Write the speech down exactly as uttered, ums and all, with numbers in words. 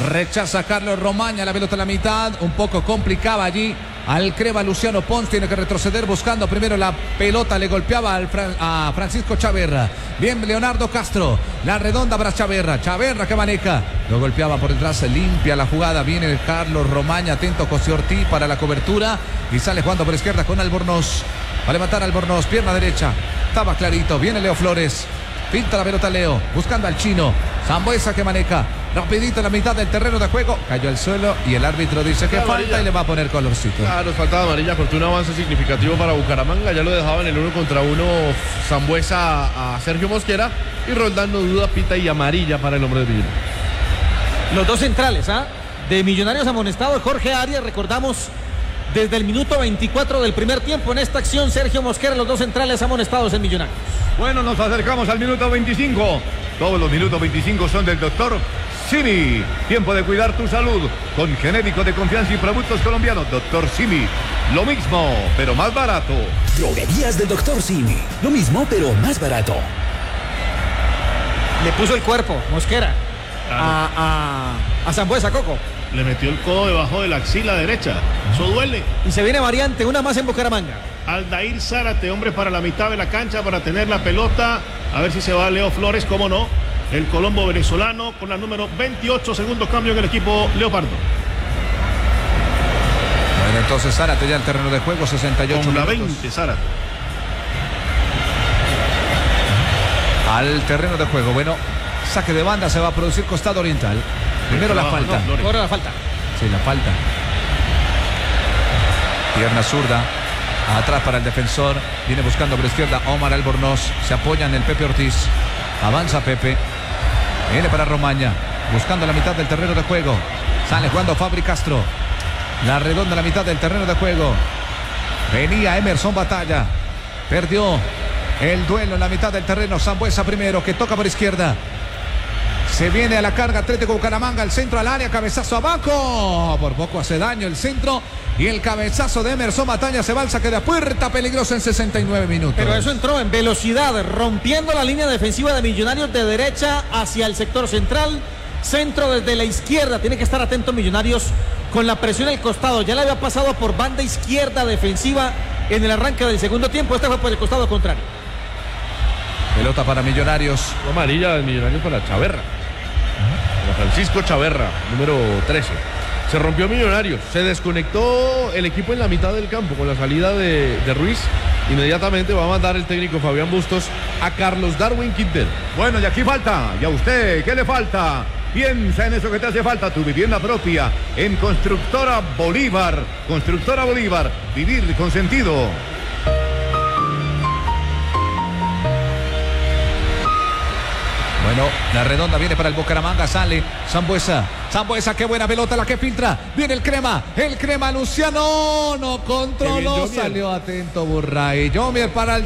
Rechaza Carlos Romaña, la pelota a la mitad, un poco complicaba allí al crema Luciano Pons, tiene que retroceder buscando primero la pelota, le golpeaba al Fran, a Francisco Chaverra. Bien Leonardo Castro, la redonda para Chaverra, Chaverra que maneja, lo golpeaba por detrás, se limpia la jugada, viene Carlos Romaña, atento José Ortiz para la cobertura y sale jugando por izquierda con Albornoz, va a levantar Albornoz, pierna derecha, estaba clarito, viene Leo Flores, pinta la pelota Leo, buscando al chino, Sambueza que maneja, rapidito en la mitad del terreno de juego, cayó al suelo y el árbitro dice que falta y le va a poner colorcito. Claro, falta amarilla, cortó un avance significativo para Bucaramanga, ya lo dejaba en el uno contra uno Sambueza a Sergio Mosquera y Roldán no duda, pita y amarilla para el hombre de Millonarios. Los dos centrales, ¿ah? ¿eh? De Millonarios amonestado Jorge Arias, recordamos desde el minuto veinticuatro del primer tiempo en esta acción Sergio Mosquera, los dos centrales amonestados en Millonarios. Bueno, nos acercamos al minuto veinticinco. Todos los minutos veinticinco son del doctor Simi. Tiempo de cuidar tu salud con genérico de confianza y productos colombianos. doctor Simi. Lo mismo, pero más barato. Droguerías del doctor Simi. Lo mismo, pero más barato. Le puso el cuerpo, Mosquera, claro. a, a, a Sambueza, Coco. Le metió el codo debajo de la axila derecha. Eso duele. Y se viene variante, una más en Bucaramanga. Aldair Zárate, hombre para la mitad de la cancha para tener la pelota. A ver si se va Leo Flores, cómo no. El colombo venezolano con la número veintiocho, segundo cambio en el equipo Leopardo. Bueno, entonces Zárate ya en el terreno de juego, sesenta y ocho con la minutos. veinte, Zárate. Al terreno de juego, bueno, saque de banda, se va a producir costado oriental. Primero la falta. Ahora la falta. Sí, la falta. Pierna zurda. Atrás para el defensor. Viene buscando por izquierda Omar Albornoz. Se apoya en el Pepe Ortiz. Avanza Pepe. Viene para Romaña. Buscando la mitad del terreno de juego. Sale jugando Fabri Castro. La redonda la mitad del terreno de juego. Venía Emerson Batalla. Perdió el duelo en la mitad del terreno. Sambueza primero que toca por izquierda. Se viene a la carga Atlético Bucaramanga, el centro al área, cabezazo abajo. Por poco hace daño el centro. Y el cabezazo de Emerson Batalla se va al saque de puerta peligroso en sesenta y nueve minutos. Pero eso entró en velocidad, rompiendo la línea defensiva de Millonarios de derecha hacia el sector central. Centro desde la izquierda. Tiene que estar atento Millonarios con la presión al costado. Ya le había pasado por banda izquierda defensiva en el arranque del segundo tiempo. Este fue por el costado contrario. Pelota para Millonarios. Amarilla de Millonarios para Chaverra. Para Francisco Chaverra, número trece. Se rompió Millonarios. Se desconectó el equipo en la mitad del campo con la salida de, de Ruiz. Inmediatamente va a mandar el técnico Fabián Bustos a Carlos Darwin Quintero. Bueno, y aquí falta. ¿Y a usted qué le falta? Piensa en eso que te hace falta, tu vivienda propia en Constructora Bolívar. Constructora Bolívar, vivir con sentido. Bueno, la redonda viene para el Bucaramanga, sale Sambueza, Sambueza, qué buena pelota la que filtra, viene el crema, el crema Luciano, no controló, salió atento Burray, Yomier para el